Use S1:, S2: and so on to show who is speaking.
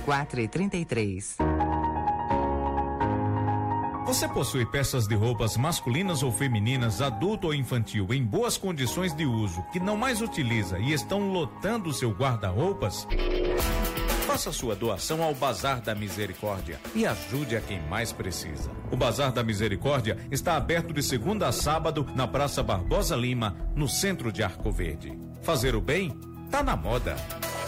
S1: 4,33.
S2: Você possui peças de roupas masculinas ou femininas, adulto ou infantil, em boas condições de uso, que não mais utiliza e estão lotando o seu guarda-roupas? Faça sua doação ao Bazar da Misericórdia e ajude a quem mais precisa. O Bazar da Misericórdia está aberto de segunda a sábado na Praça Barbosa Lima, no centro de Arco Verde. Fazer o bem tá na moda.